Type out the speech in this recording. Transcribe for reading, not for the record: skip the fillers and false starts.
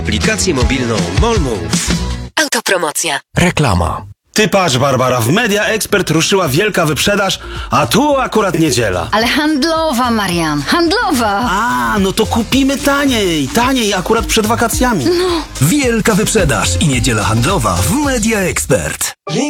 Aplikację mobilną MOL Move. Autopromocja. Reklama. Ty patrz, Barbara, w Media Expert ruszyła wielka wyprzedaż, a tu akurat niedziela. Ale handlowa, Marian, handlowa! A, no to kupimy taniej, akurat przed wakacjami. Wielka wyprzedaż i niedziela handlowa w Media Expert.